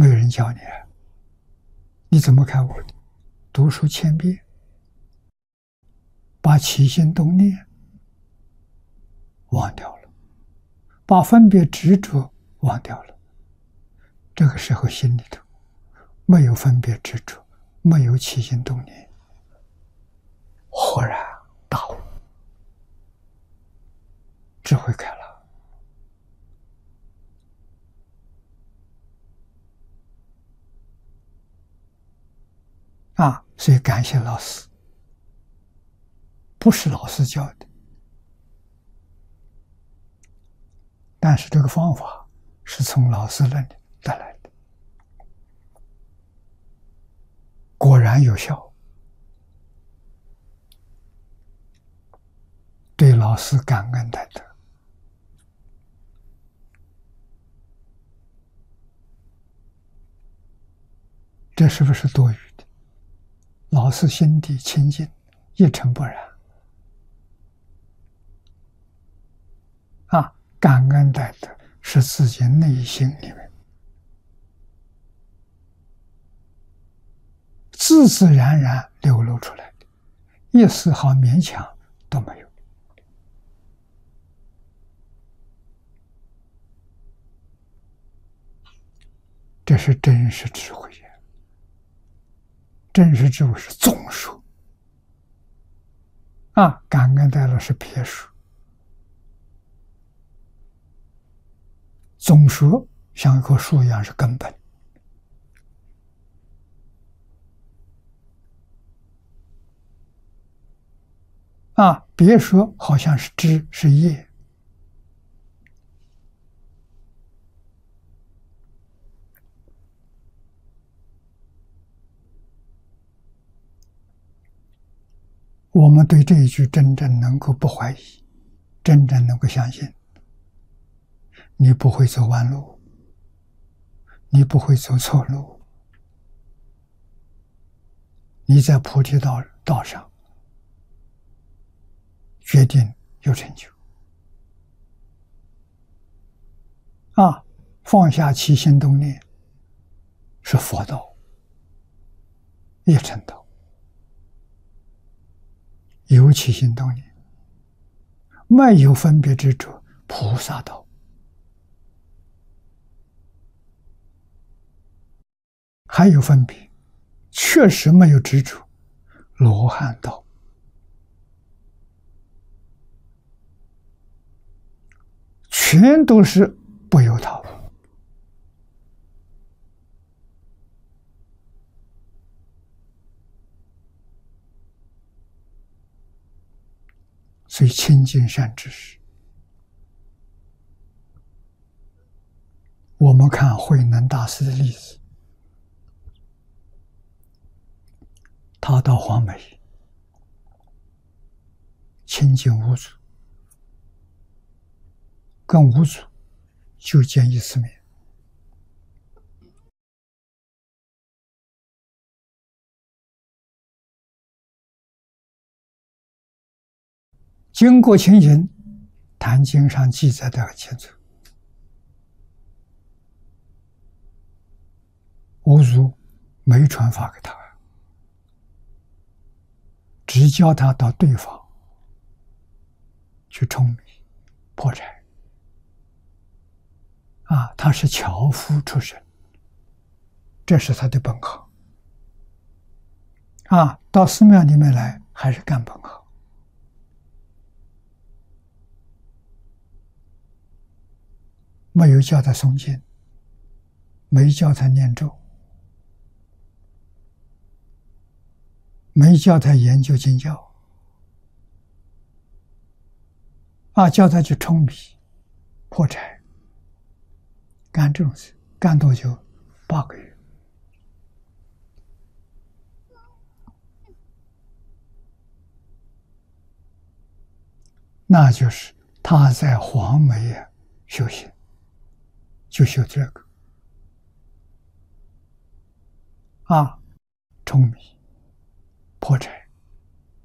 没有人教你啊，你怎么开悟的？读书千遍，把起心动念忘掉了，把分别执着忘掉了。这个时候心里头没有分别执着，没有起心动念，豁然大悟，智慧开了。所以感谢老师，不是老师教的，但是这个方法是从老师那里得来的，果然有效。对老师感恩戴德。这是不是多余的？老师心地清净，一尘不染。感恩戴德是自己内心里面自自然然流露出来的，一丝毫勉强都没有。这是真实智慧呀！真实智慧是总数感恩戴德是撇数。总数像一棵树一样是根本，别说好像是枝是叶。我们对这一句真正能够不怀疑，真正能够相信，你不会走弯路，你不会走错路，你在菩提道上决定有成就。放下起心动念是佛道，一乘道。有起心动念，没有分别执着，菩萨道。还有分别，确实没有执着，罗汉道。全都是不由他物。所以亲近善知识。我们看慧能大师的例子，他到黄梅亲近五祖，跟五祖就见一次面。经过情形，坛经上记载得很清楚。五祖没传法给他，只教他到对方去舂米破柴。他是樵夫出身，这是他的本行。到寺庙里面来还是干本行。没有教他诵经，没教他念咒，没教他研究经教，教他去舂米破柴，干这种事，干多久？8个月。那就是他在黄梅修行，就修这个舂米破柴。